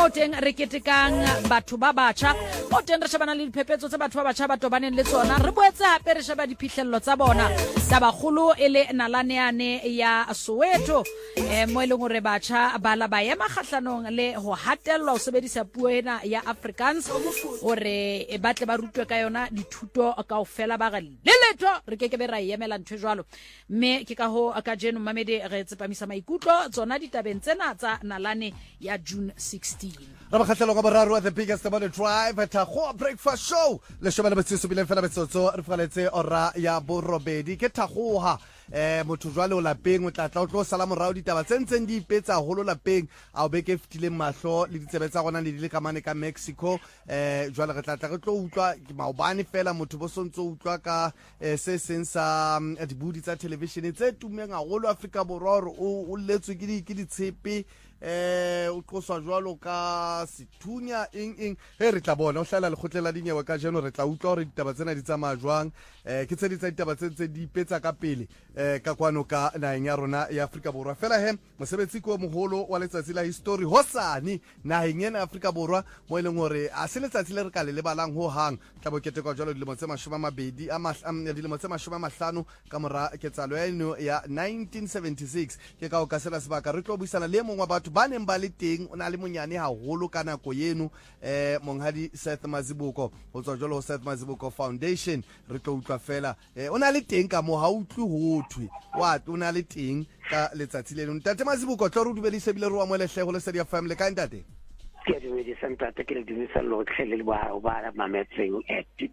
mo teng re ketekang batho ba batjha, mo teng re shebana le diphephetso tsa batho ba batjha ba tobaneng le tsona, re boetse hape re sheba diphihlello tsa bona tabagolo ele nalane yane ya Soweto mo eleng hore batjha ba la ba ema kgahlanong le ho hatellwa ho sebedisa puo ena ya Afrikaans hore e batle ba rutwe ka yona dithuto kaofela ba re le letho re kekebe ra emela ntwe jwalo. Mme ke ka ho ka jeno mamedi re tsepamisa maikutlo tsona ditabeng tsena tsa nalane ya June 16. Ra ba khatlelo ka boraro at the biggest about the drive at a breakfast show le shebana betsetso bile fela betsotso re faletse ora ya borobedi ke thagoha motho jwale o lapeng o tlatla o tlo sala morao ditaba tsentseng di ipetsa holo lapeng a o beke fitile mahlo le ditsebe tsa gona le dile kamane ka Mexico jwale re tlatla re tlo utlwa maobane fela motho bo sontso utlwa ka se sensa dibudi tsa television tse tumeng haholo Afrika Borwa o letswe ke ditshepe o tloswa jwalo ka Sethunya eng he re tla bona o hlala le khotlela dinyewe ka jeno re tla utlwa hore ditaba tsena di tsamaya jwang ke tse ditaba tse di ipetsa ka pele ka kwano ka naheng ya rona ya Afrika Borwa fela he mosebetsi ko moholo wa letsatsi la history hosane naheng ena Afrika Borwa mo eleng hore a se letsatsi le re ka le lebalang ho hang tla bokete kwa jalo dilemo tse 20 dilemo tse 50 ka mora ketsalo eno ya 1976 ke ka o ka sela sebaka re tlo buisana le mongwe wa batho ba neng ba le teng o na le monyane haholo ka nako yeno monghadi Seth Mazibuko ho tswa jalo ho Seth Mazibuko Foundation re tlo utlwa fela o na le teng ka mo ha utlwe hothwe o na le teng ka letsatsi leno ntate Mazibuko tlo re dubedise bile re wa mo lehlego le se dia family ka ntate ke di santate ke le dimisa lo tlhele ba ba mametseng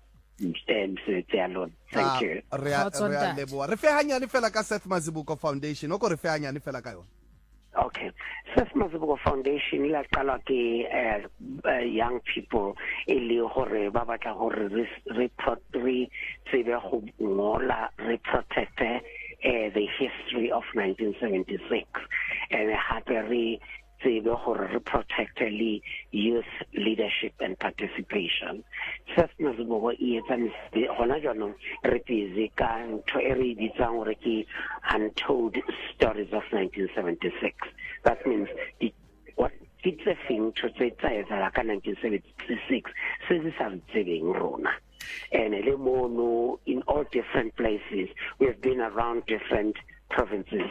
thank you re fe hanyane fela ka Seth Mazibuko Foundation o ko re fe hanyane fela ka yona. Okay, Seth Mazibuko Foundation ila qala ke young people ili hore ba batla hore re tsebe go ngola re protect the history of 1976 and happy re tsebe hore re protect the youth leadership and participation. Seth Mazibuko hona jwanong re busy ka ntho e re bitsang hore ke untold stories of 1976. That means what it's a thing to say like 1976 says something rona. And in all different places we have been around different provinces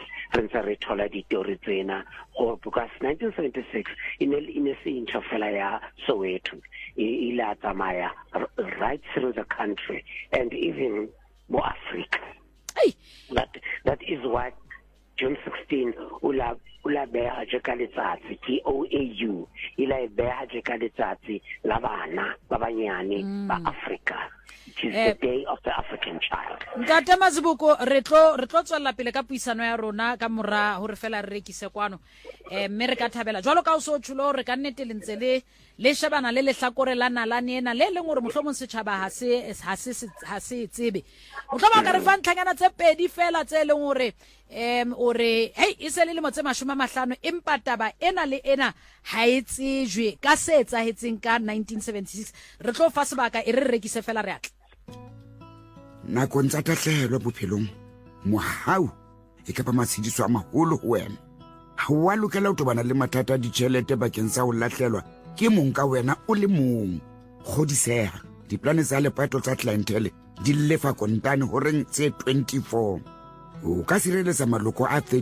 or because 1976 in a scene of Soweto ila tamaya right through the country and even more Africa. Hey. That is what June 16 ula beha jeka letsatsi ke OAU ila beha jeka letsatsi la bana ba banyane ba Africa. It is the day of the African child. Ntate Mazibuko re tlo tswela pele ka puisano ya rona ka mora hore fela re rekise kwano mme re ka thabela jwalo ka o so tshulo re ka nnete lentse le shebana le lehlakore la nalane ena le leng hore mohlomong setjhaba ha se tsebe o tlo ba ka re fa ntlhanyana tse pedi fela tse leng hore ore hey ise le mo tse 50 empa taba ena le ena ha e tsejwe ka se etsahetseng ka 1976 re tlo fa sebaka e re rekise fela re atla nako ntsa tahlehelo bophelong mohau e ka ba matshidiso a maholo ho wena ha wa lokela ho tobana le mathata a ditjhelete bakeng sa ho lahlelwa ke mong ka wena o le mong godiseha diplane tsa lepato tsa clientele di lefa kontane ho reng tse 24 o ka sireletsa maloko a